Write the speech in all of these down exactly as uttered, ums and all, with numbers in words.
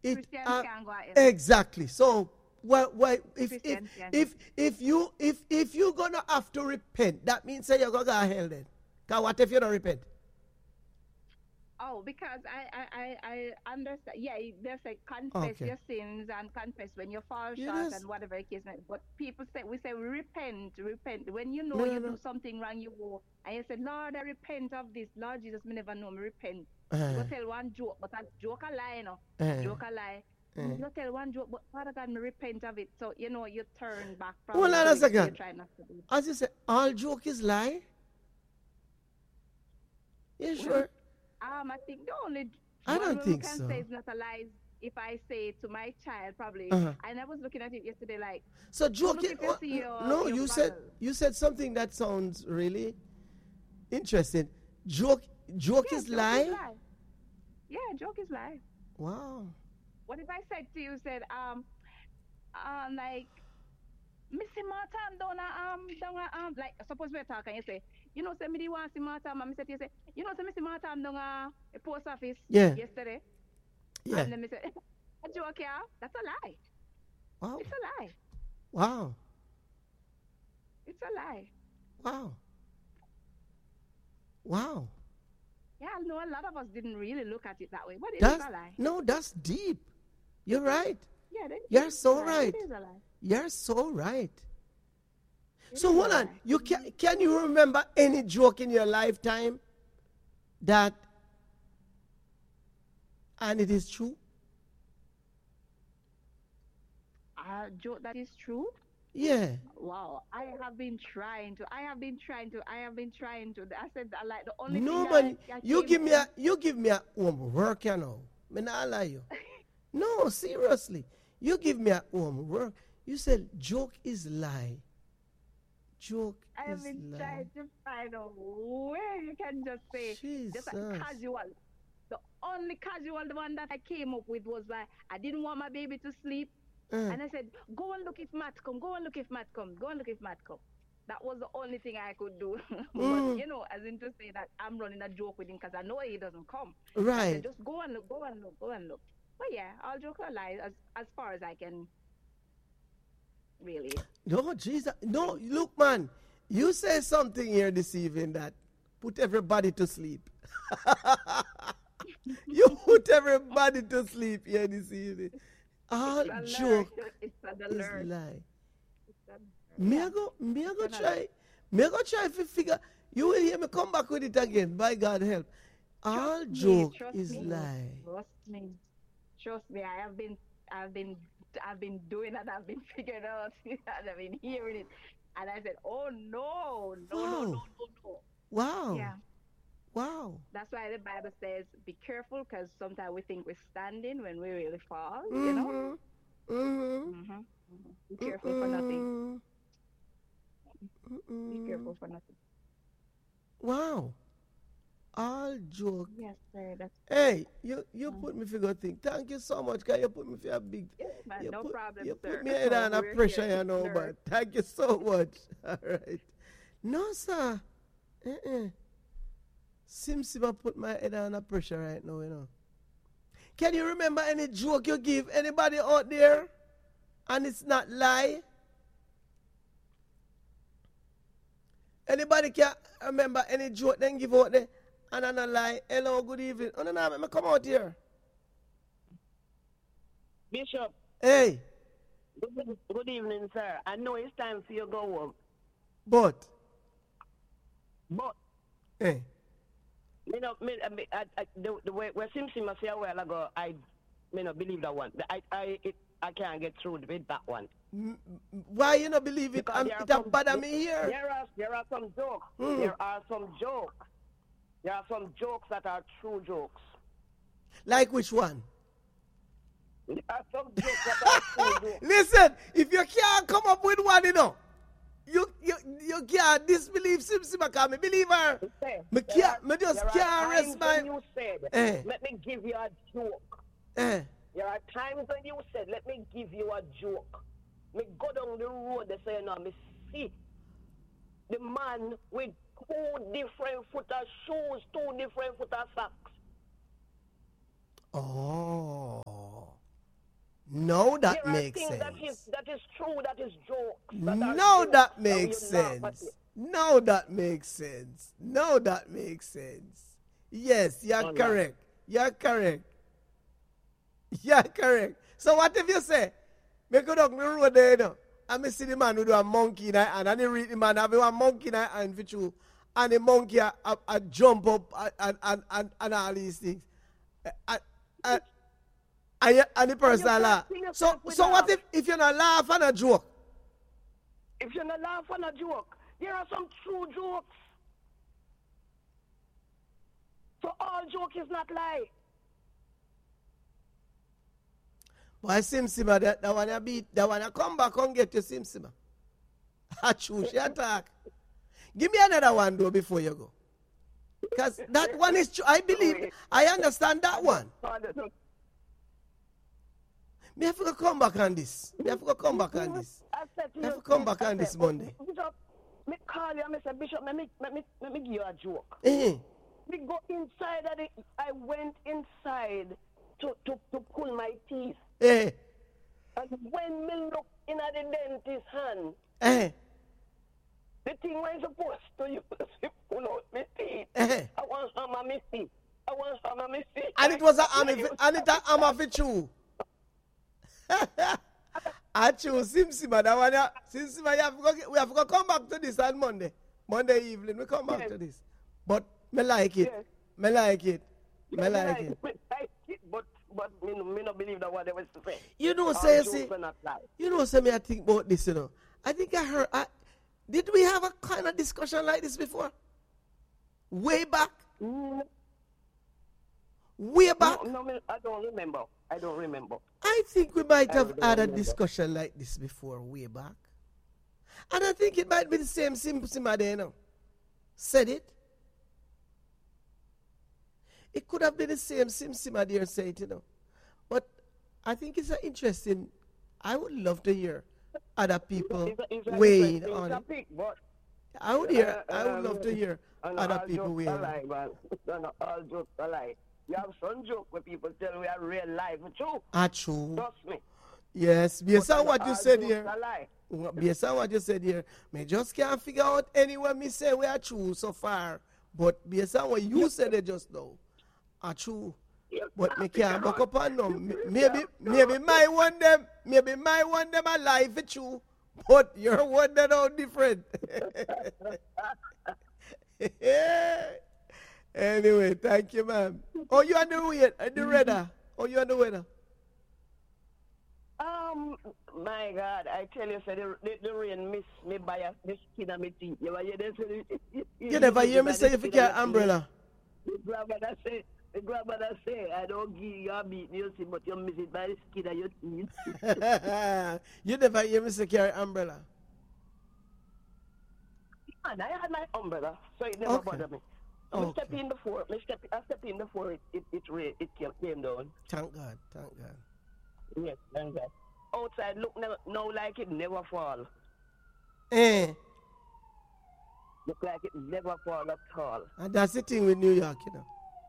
it Christians uh, can go ahead. exactly. So well, well if if Christians can. if if you if if you're gonna have to repent, that means say you're gonna go to hell then. Cause what if you don't repent? Oh, because I, I, I, I understand. Yeah, it- they say confess Okay. your sins and confess when you fall short Yes. and whatever the case may be. But people say, we say, repent, repent. When you know No, no, you do no. something wrong, you go and you say, Lord, I repent of this. Lord Jesus, me never know, me repent. You Uh, go tell one joke, but a joke a lie, you know. uh, Joke a lie. uh. You go tell one joke, but Father God, me repent of it. So, you know, you turn back from Hold you on a doing it. So you second. try not to do it. As you say, all joke is lie. You Well, sure? um, I think the only I one don't way we think can say so. it's not a lie is if I say it to my child, probably. Uh-huh. And I was looking at it yesterday, like, So go joke look is, if you oh, see n- your no, your you said bottle. you said something that sounds really interesting. Joke joke Yeah, is joke is lie. lie. Yeah, joke is lie. Wow. What if I said to you, said, um, um, like, Missy Martin down a um down a um like suppose we're talking, you say, you know, say me the want see Martin, and me say to you say, you know, say Missy Martin down a, a post office Yeah. yesterday, Yeah. and then me say, a joke, yeah, that's a lie. Wow. It's a lie. Wow. It's a lie. Wow. Wow. Yeah, I know a lot of us didn't really look at it that way, but it is That's a lie. no, that's deep. You're right. Yeah, it You're is a so lie. right. It is a lie. You're so right. It So is a hold on. lie. You can can you remember any joke in your lifetime that and it is true? A joke that is true. Yeah. Wow, I have been trying to. I have been trying to. I have been trying to. I said I like the only thing No that I, man, I you came give me a to. you give me a homework, you know. Me not lie you. No, seriously. You give me a homework. You said joke is lie. Joke I have is been lie. trying to find a way you can just say just like Jesus. casual. The only casual one that I came up with was like I didn't want my baby to sleep. Uh, And I said, go and look if Matt come. Go and look if Matt come. Go and look if Matt come. That was the only thing I could do. But, mm, you know, as in to say that I'm running a joke with him because I know he doesn't come. So I said, right. just go and look, go and look, go and look. But yeah, I'll joke or lie as, as far as I can really. No, Jesus. No, look, man. You say something here this evening that put everybody to sleep. You put everybody to sleep here this evening. All It's a learn. joke It's a the is learn. lie. It's a, Me yeah, I go, me I it's go gonna learn. try, me I go try if you figure. You will hear me come back with it again. By God help. Trust All me, joke trust is me, lie. trust me, trust me. I have been, I've been, I've been doing it. I've been figuring out, and I've been hearing it, and I said, "Oh no, no, no, no, Wow, no, no." wow, Yeah, wow. that's why the Bible says, "Be careful," because sometimes we think we're standing when we really fall. You know. Mhm, mhm, Mm-hmm. hmm Be careful for nothing. mm-mm, Be mm-mm. careful for nothing. Wow. All joke. Yes, sir. That's Hey, you you mm. put me for good thing. Thank you so much, guy. You put me for a big. Yeah, man. You No put problem, you sir. put me head on a We're pressure, here you to know, learn. but thank you so much. All right. No, sir. Uh-uh. Sim Sim, I put my head on a pressure right now, you know. Can you remember any joke you give anybody out there? And it's not lie? Anybody can remember any joke then give out there? And I'm not lie. Hello, good evening. Oh, no, no, let me come out here. Bishop, Hey, good, good evening, sir. I know it's time for you to go home, but, but hey. me no, me, I, I, I, the, the way where Sim Sim say a while ago, I me not believe that one. I I it, I can't get through with that one M- Why you not believe it? because Um, there are it a some bother me here. there are there are some jokes. Hmm. There are some jokes. There are some jokes that are true jokes. Like which one? There are some jokes that are true jokes. Listen, if you can't come up with one, you know, you you you can't disbelieve Sim Sim because me believe her. Say, Me there can't, are, me just there are can't times rest when my. you said, Eh. "Let me give you a joke." Eh. There are times when you said, "Let me give you a joke." Me go down the road, they say, "No, me see the man with two different foot of shoes, two different foot of socks." Oh. No, that there makes are things sense. That is, that is true, that is jokes. That are No, jokes, that and makes you laugh at sense. it. No, that makes sense. No, that makes sense. Yes, you're No, no. correct. You're correct. You're correct. So what if you say, me go down the road there, you know, and me see the man who do a monkey in hand, and I read the man have a monkey in hand for you, and the monkey a, a, a jump up and, and, and, and all these things. And, and, and, you- and the person can't laugh. see yourself So, with so what laugh. if, if you're not laugh and a joke? If you're not laughing at a joke, there are some true jokes. So all joke is not lie. Why Sim Sima, that, that one you beat, that one you come back and get your Sim Sima. I choose your attack. Give me another one though before you go. Because that one is true. I believe, I understand that one. Me have to come back on this. Me have to come back on this. I said to Me have you, to come back I on this said, Monday. Bishop, me call you and me say, Bishop, let me, let me, let me give you a joke. Eh, Me go inside of the, I went inside to, to, to pull my teeth. eh, And when me look in at the dentist's hand, eh, the thing when supposed to use to pull out my teeth. eh. I want hammer my teeth. I want hammer my teeth. And it was a army, and it a hammer for chew. I choose Sim Sima, that one. ya- Sim Sima, you have to go, we have to come back to this on Monday. Monday evening, we come back Yes. to this. But me like it. Yes. Me like it. Me Yes, like I- it. me like it, but but me, no- me not believe that what they was saying. You know, All say, jokes see, are not lie. you know, say me, I think about this, you know. I think I heard, I, did we have a kind of discussion like this before? Way back? Mm, Way back? No, no, me, I don't remember. I don't remember. I think we might I have don't had a remember. discussion like this before, way back. And I think it might be the same Sim Sima there, you know. Said it. It could have been the same Sim Sima there said it, you know. But I think it's an interesting, I would love to hear other people It's a- it's a- weighing it's a on it. topic, but I would hear, Uh, I would um, love to hear and other all people jokes weighing are on lie, it. man. And all jokes are lie. You have some joke where people tell we are real life. True. Ah, true. Trust me. Yes, based on But what you all said jokes here. are lie. Well, based on what you said here, me just can't figure out anywhere me say we are true so far. But based on what you said it just now, are true. You But me figure can't buck out. up on them. M- Maybe, maybe my one them, maybe my one them are lie for true. But your one that are different. Anyway, thank you, ma'am. Oh, you on the way, uh, the radar. Oh, you on the weather. Um, my God, I tell you, say the, the, the rain miss me by a the skin of my teeth. You ever hear this? You never hear me say if you carry umbrella. The grandmother say, the grandmother say, I don't give you a beat, you see, but you miss it by the skin of your teeth. You never hear me say carry umbrella. And I had my umbrella, so it never Okay. bothered me. I Okay. step in before, I step, I step in before it, it, it, rain, it came, came down. Thank God, thank God. Yes, thank God. Outside look now, now like it never fall. Eh, Look like it never fall at all. and that's the thing with New York, you know.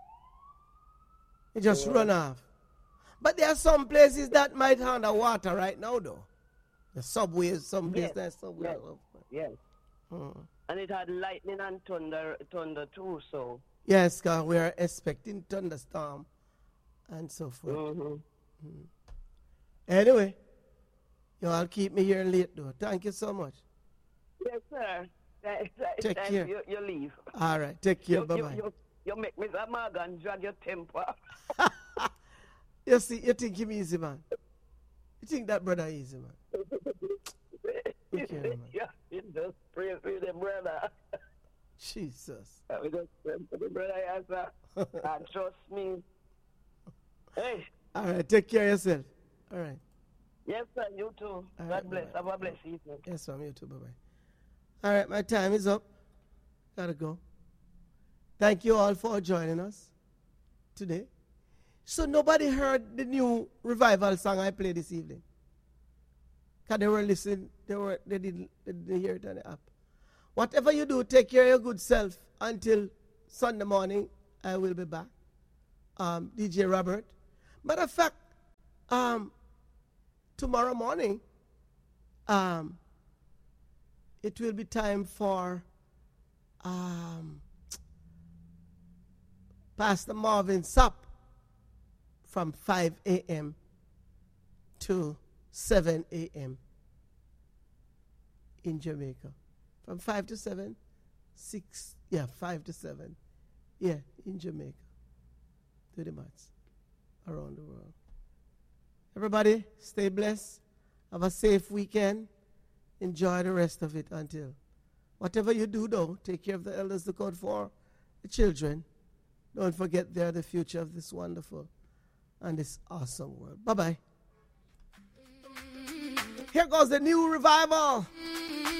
It just run off. But there are some places that might handle water right now, though. The subways, some places Yes, that subway. yes. Yes. Hmm. And it had lightning and thunder, thunder too, so. Yes, because we are expecting thunderstorm and so forth. Mm-hmm. Anyway, you all keep me here late, though. Thank you so much. Yes, sir. Th- th- Take thank care. You, you leave. All right, take care. You, Bye you, bye. you, you make Mister Morgan drag your temper. You see, you think him easy, man. You think that brother easy, man. Okay, man. Yeah, you just pray for the brother. Jesus. We just pray for the brother, yes, sir. And trust me. Hey, All right, take care of yourself. All right. yes, sir, you too. All God right, bless. bye-bye. Have a blessed evening. Yes, ma'am. You too. Bye-bye. All right, my time is up. Gotta go. Thank you all for joining us today. So nobody heard the new revival song I played this evening? Because they were listening, they, were, they, didn't, they didn't hear it on the app. Whatever you do, take care of your good self until Sunday morning. I will be back. Um, D J Robert. Matter of fact, um, tomorrow morning, um, it will be time for um, Pastor Marvin Sapp from five a.m. to seven a.m. in Jamaica. From five to seven, six, yeah, five to seven, yeah, in Jamaica. Do the maths around the world. Everybody, stay blessed. Have a safe weekend. Enjoy the rest of it until. Whatever you do, though, take care of the elders, look out for the children. Don't forget they're the future of this wonderful and this awesome world. Bye-bye. Here goes the new revival.